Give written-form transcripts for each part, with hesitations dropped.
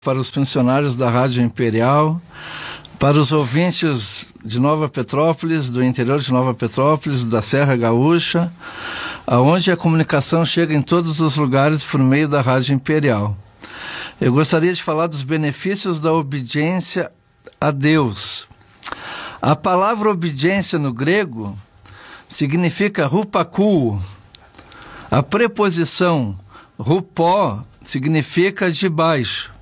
Para os funcionários da Rádio Imperial, para os ouvintes de Nova Petrópolis, do interior de Nova Petrópolis, da Serra Gaúcha, aonde a comunicação chega em todos os lugares por meio da Rádio Imperial. Eu gostaria de falar dos benefícios da obediência a Deus. A palavra obediência no grego significa rupakuo. A preposição rupó significa de baixo.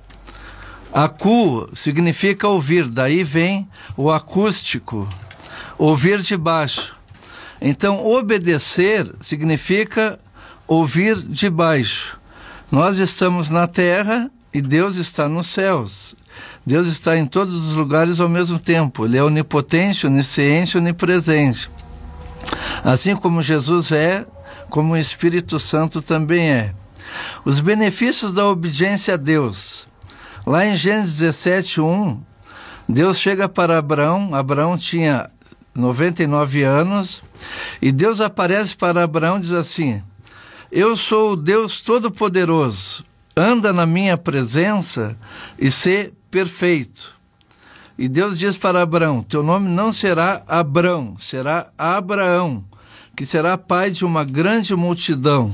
Acu significa ouvir, daí vem o acústico, ouvir de baixo. Então, obedecer significa ouvir de baixo. Nós estamos na terra e Deus está nos céus. Deus está em todos os lugares ao mesmo tempo. Ele é onipotente, onisciente, onipresente. Assim como Jesus é, como o Espírito Santo também é. Os benefícios da obediência a Deus. Lá em Gênesis 17:1, Deus chega para Abraão. Abraão tinha 99 anos, e Deus aparece para Abraão e diz assim: eu sou o Deus Todo-Poderoso, anda na minha presença e sê perfeito. E Deus diz para Abraão: teu nome não será Abrão, será Abraão, que será pai de uma grande multidão.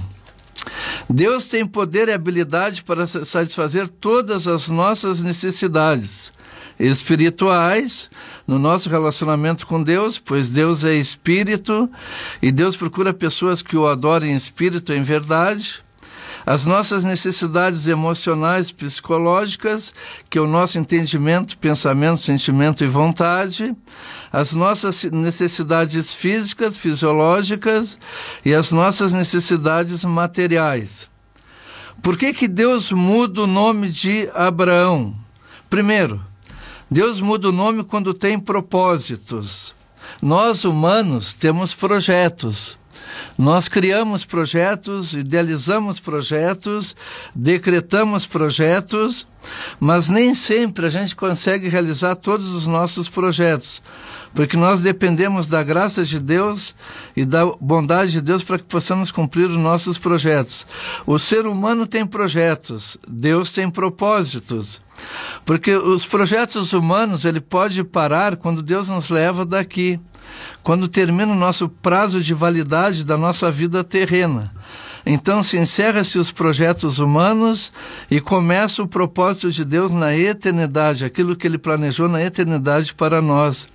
Deus tem poder e habilidade para satisfazer todas as nossas necessidades espirituais no nosso relacionamento com Deus, pois Deus é espírito e Deus procura pessoas que o adorem em espírito e em verdade. As nossas necessidades emocionais, psicológicas, que é o nosso entendimento, pensamento, sentimento e vontade, as nossas necessidades físicas, fisiológicas e as nossas necessidades materiais. Por que Deus muda o nome de Abraão? Primeiro, Deus muda o nome quando tem propósitos. Nós, humanos, temos projetos. Nós criamos projetos, idealizamos projetos, decretamos projetos, mas nem sempre a gente consegue realizar todos os nossos projetos, porque nós dependemos da graça de Deus e da bondade de Deus para que possamos cumprir os nossos projetos. O ser humano tem projetos, Deus tem propósitos, porque os projetos humanos, ele pode parar quando Deus nos leva daqui, quando termina o nosso prazo de validade da nossa vida terrena. Então se encerra-se os projetos humanos e começa o propósito de Deus na eternidade, aquilo que Ele planejou na eternidade para nós.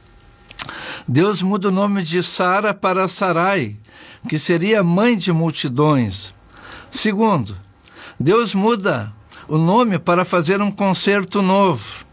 Deus muda o nome de Sara para Sarai, que seria mãe de multidões. Segundo, Deus muda o nome para fazer um concerto novo.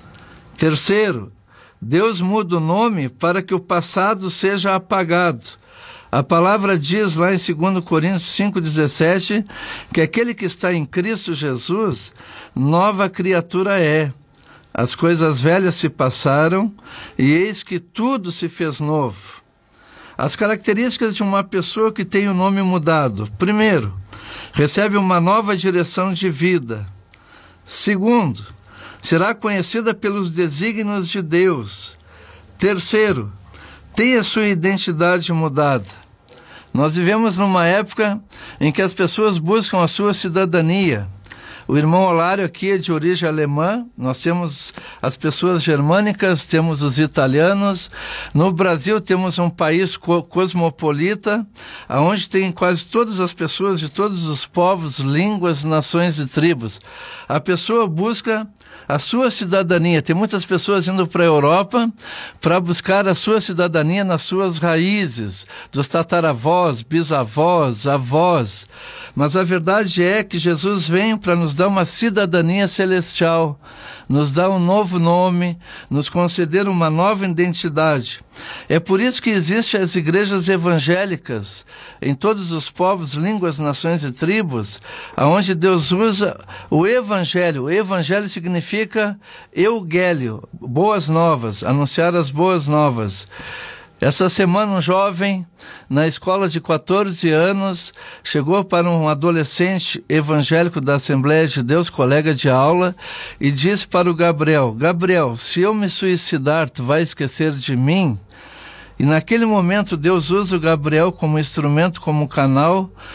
Terceiro, Deus muda o nome para que o passado seja apagado. A palavra diz lá em 2 Coríntios 5,17 que aquele que está em Cristo Jesus, nova criatura é. As coisas velhas se passaram e eis que tudo se fez novo. As características de uma pessoa que tem o nome mudado. Primeiro, recebe uma nova direção de vida. Segundo, será conhecida pelos desígnios de Deus. Terceiro, tem a sua identidade mudada. Nós vivemos numa época em que as pessoas buscam a sua cidadania. O irmão Olário aqui é de origem alemã, nós temos as pessoas germânicas, temos os italianos. No Brasil temos um país cosmopolita, onde tem quase todas as pessoas de todos os povos, línguas, nações e tribos. A pessoa busca a sua cidadania. Tem muitas pessoas indo para a Europa para buscar a sua cidadania nas suas raízes, dos tataravós, bisavós, avós. Mas a verdade é que Jesus vem para nos dar uma cidadania celestial, nos dar um novo nome, nos conceder uma nova identidade. É por isso que existem as igrejas evangélicas em todos os povos, línguas, nações e tribos, aonde Deus usa o evangelho. O evangelho significa eugélio, boas novas, anunciar as boas novas. Essa semana um jovem na escola de 14 anos chegou para um adolescente evangélico da Assembleia de Deus, colega de aula, e disse para o Gabriel: Gabriel, se eu me suicidar, tu vai esquecer de mim? E naquele momento Deus usa o Gabriel como instrumento, como canal,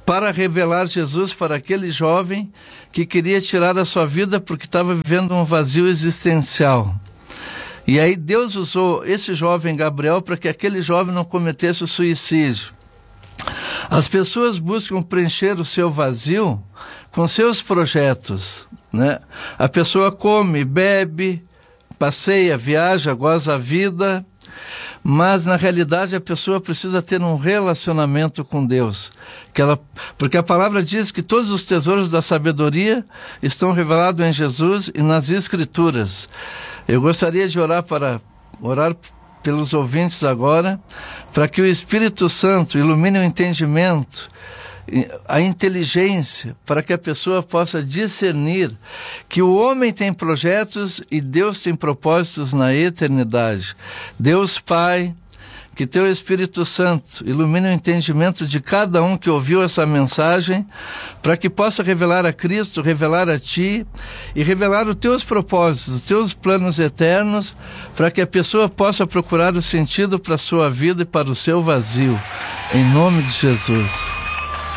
para revelar Jesus para aquele jovem que queria tirar a sua vida porque estava vivendo um vazio existencial. E aí Deus usou esse jovem Gabriel para que aquele jovem não cometesse o suicídio. As pessoas buscam preencher o seu vazio com seus projetos, né? A pessoa come, bebe, passeia, viaja, goza a vida, mas na realidade a pessoa precisa ter um relacionamento com Deus, porque a palavra diz que todos os tesouros da sabedoria estão revelados em Jesus e nas Escrituras. Eu gostaria de orar pelos ouvintes agora, para que o Espírito Santo ilumine o entendimento, a inteligência, para que a pessoa possa discernir que o homem tem projetos e Deus tem propósitos na eternidade. Deus Pai, que teu Espírito Santo ilumine o entendimento de cada um que ouviu essa mensagem, para que possa revelar a Cristo, revelar a Ti e revelar os teus propósitos, os teus planos eternos, para que a pessoa possa procurar o sentido para a sua vida e para o seu vazio. Em nome de Jesus.